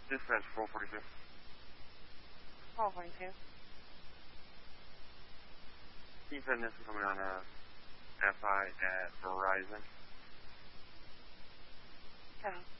Dispatch 442. 442. Ethan, this is coming on FI at Verizon. Okay.